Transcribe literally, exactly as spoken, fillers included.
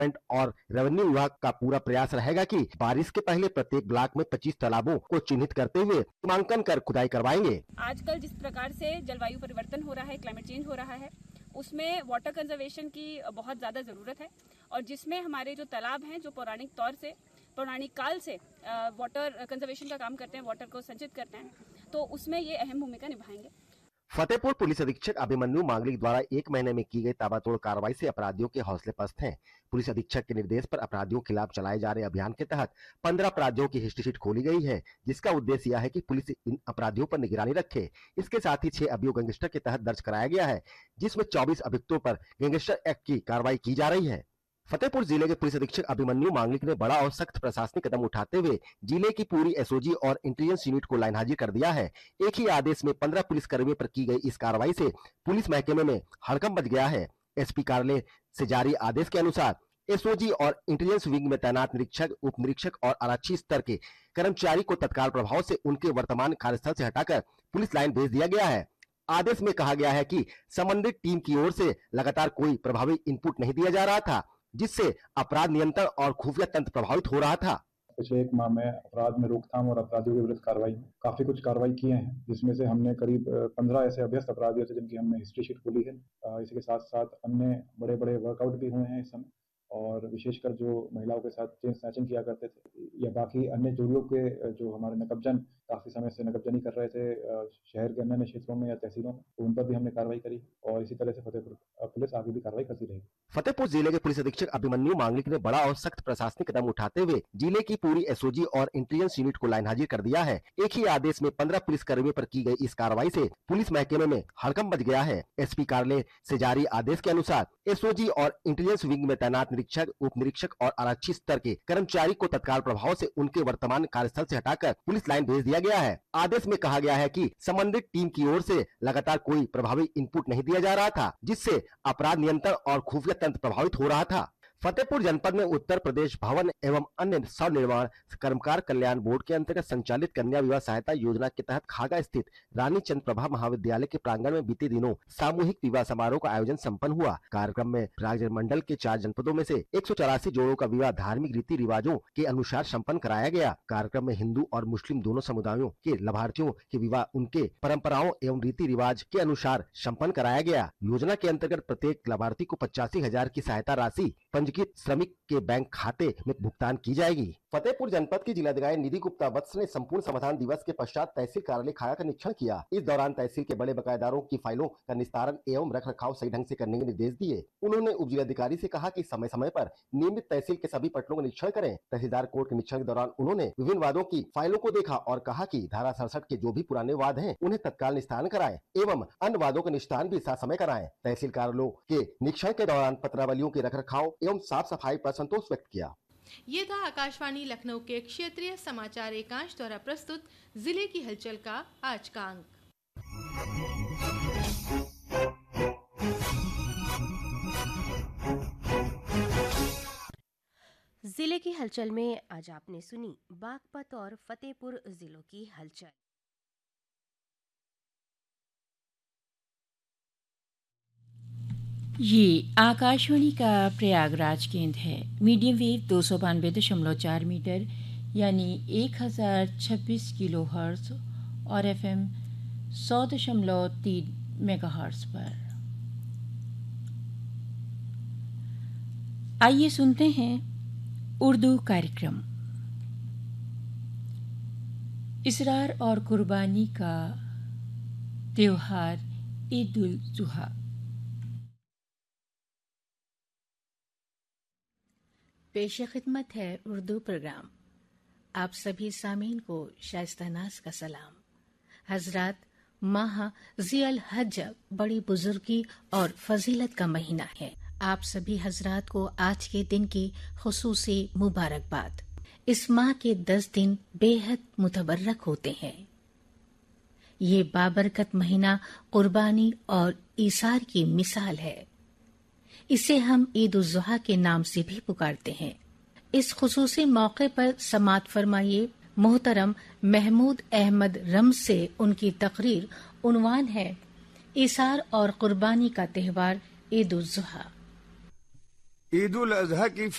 और रेवेन्यू विभाग का पूरा प्रयास रहेगा कि बारिश के पहले प्रत्येक ब्लॉक में पच्चीस तालाबों को चिन्हित करते हुए नामांकन कर खुदाई करवाएंगे। आजकल जिस प्रकार से जलवायु परिवर्तन हो रहा है, क्लाइमेट चेंज हो रहा है, उसमें वाटर कंजर्वेशन की बहुत ज्यादा जरूरत है और जिसमें हमारे जो तालाब हैं, जो पौराणिक तौर से पौराणिक काल से वाटर कंजर्वेशन का काम करते हैं, वाटर को संचित करते हैं, तो उसमें ये अहम भूमिका निभाएंगे। फतेहपुर पुलिस अधीक्षक अभिमन्यु मांगलिक द्वारा एक महीने में की गई ताबड़तोड़ कार्रवाई से अपराधियों के हौसले पस्त हैं। पुलिस अधीक्षक के निर्देश पर अपराधियों के खिलाफ चलाए जा रहे अभियान के तहत पंद्रह अपराधियों की हिस्ट्री शीट खोली गई है, जिसका उद्देश्य यह है कि पुलिस इन अपराधियों पर निगरानी रखे। इसके साथ ही छह अभियोग गैंगस्टर के तहत दर्ज कराया गया है, जिसमें चौबीस अभियुक्तों पर गैंगस्टर एक्ट की कार्रवाई की जा रही है। फतेहपुर जिले के पुलिस अधीक्षक अभिमन्यु मांगलिक ने बड़ा और सख्त प्रशासनिक कदम उठाते हुए जिले की पूरी एसओजी और इंटेलिजेंस यूनिट को लाइन हाजिर कर दिया है। एक ही आदेश में पंद्रह पुलिस कर्मियों पर की गई इस कार्रवाई से पुलिस महकमे में हड़कंप मच गया है। एसपी कार्यालय से जारी आदेश के अनुसार एसओजी और इंटेलिजेंस विंग में तैनात निरीक्षक, उप निरीक्षक और आरक्षी स्तर के कर्मचारी को तत्काल प्रभाव से उनके वर्तमान कार्यस्थल से हटाकर पुलिस लाइन भेज दिया गया है। आदेश में कहा गया है कि संबंधित टीम की ओर से लगातार कोई प्रभावी इनपुट नहीं दिया जा रहा था, जिससे अपराध नियंत्रण और खुफिया तंत्र प्रभावित हो रहा था। पिछले एक माह में अपराध में रोकथाम और अपराधियों के विरुद्ध कार्रवाई में काफी कुछ कार्रवाई किए हैं, जिसमें से हमने करीब पंद्रह ऐसे अभ्यस्त अपराधियों से जिनकी हमने हिस्ट्री शीट खोली है। इसी के साथ साथ अन्य बड़े बड़े वर्कआउट भी हुए हैं इस समय, और विशेषकर जो महिलाओं के साथ चेन स्नैचिंग किया करते थे या बाकी अन्य चोरियों के जो हमारे नकबजन काफी समय से नकबजनी कर रहे थे शहर के अन्य क्षेत्रों में या तहसीलों में, तो उन पर भी हमने कार्रवाई करी और इसी तरह से फतेहपुर पुलिस आगे भी कार्रवाई करती रहेगी। फतेहपुर जिले के पुलिस अधीक्षक अभिमन्यु मांगलिक ने बड़ा और सख्त प्रशासनिक कदम उठाते हुए जिले की पूरी एसओजी और इंटेलिजेंस यूनिट को लाइन हाजिर कर दिया है। एक ही आदेश में पंद्रह पुलिस कर्मियों पर की गई इस कार्रवाई से पुलिस महकमे में हड़कंप मच गया है। एसपी कार्यालय से जारी आदेश के अनुसार एसओजी और इंटेलिजेंस विंग में तैनात निरीक्षक, उप निरीक्षक और आरक्षी स्तर के कर्मचारी को तत्काल प्रभाव से उनके वर्तमान कार्यस्थल से हटाकर पुलिस लाइन भेज दिया गया है। आदेश में कहा गया है कि संबंधित टीम की ओर से लगातार कोई प्रभावी इनपुट नहीं दिया जा रहा था, जिससे अपराध नियंत्रण और खुफिया तंत्र प्रभावित हो रहा था। फतेहपुर जनपद में उत्तर प्रदेश भवन एवं अन्य स्वनिर्माण कर्मकार कल्याण बोर्ड के अंतर्गत संचालित कन्या विवाह सहायता योजना के तहत खागा स्थित रानी चंद प्रभा महाविद्यालय के प्रांगण में बीते दिनों सामूहिक विवाह समारोह का आयोजन संपन्न हुआ। कार्यक्रम में राज्य मंडल के चार जनपदों में से एक सौ चौरासी जोड़ों का विवाह धार्मिक रीति रिवाजों के अनुसार संपन्न कराया गया। कार्यक्रम में हिंदू और मुस्लिम दोनों समुदायों के लाभार्थियों के विवाह उनके परंपराओं एवं रीति रिवाज के अनुसार संपन्न कराया गया। योजना के अंतर्गत प्रत्येक लाभार्थी को पचासी हजार की सहायता राशि श्रमिक के बैंक खाते में भुगतान की जाएगी। फतेहपुर जनपद की जिलाधिकारी निधि गुप्ता वत्स ने संपूर्ण समाधान दिवस के पश्चात तहसील कार्यालय खागा का निरीक्षण किया। इस दौरान तहसील के बड़े बकायेदारों की फाइलों का निस्तारण एवं रख रखाव सही ढंग से करने के निर्देश दिए। उन्होंने उप जिलाधिकारी से कहा कि समय समय पर नियमित तहसील के सभी पटलों का निरीक्षण करें। तहसीलदार कोर्ट के निरीक्षण के दौरान उन्होंने विभिन्न वादों की फाइलों को देखा और कहा कि धारा सड़सठ के जो भी पुराने वाद हैं उन्हें तत्काल निस्तारण कराएं एवं अन्य वादों का निस्तारण भी साथ समय कराएं। तहसील कार्यालयों के निरीक्षण के दौरान पत्रावलियों के रख रखाव एवं साफ सफाई पर संतोष व्यक्त किया। ये था आकाशवाणी लखनऊ के क्षेत्रीय समाचार एकांश द्वारा प्रस्तुत जिले की हलचल का आज का अंक। जिले की हलचल में आज आपने सुनी बागपत और फतेहपुर जिलों की हलचल। ये आकाशवाणी का प्रयागराज केंद्र है। मीडियम वेव दो सौ बानवे दशमलव चार मीटर यानी एक हज़ार छब्बीस किलो हर्ट्ज और एफएम सौ दशमलव तीन मेगा हर्ट्ज पर। आइए सुनते हैं उर्दू कार्यक्रम। इसरार और कुर्बानी का त्योहार ईद उल जुहा। पेश खिदमत है उर्दू प्रोग्राम। आप सभी सामीन को शाइस्तानाज का सलाम। हजरात, माह ज़ियल हज बड़ी बुजुर्गी और फजीलत का महीना है। आप सभी हजरात को आज के दिन की खुसूसी मुबारकबाद। इस माह के दस दिन बेहद मुतबर्रक होते हैं। ये बाबरकत महीना कुर्बानी और ईसार की मिसाल है। इसे हम ईद उल जुहा के नाम से भी पुकारते हैं। इस खुसूसी मौके पर समात फरमाइए मोहतरम महमूद अहमद रम्ज से उनकी तकरीर। उन्वान है ईसार और कुर्बानी का त्यौहार ईद उल जुहा। ईद उल अजहा की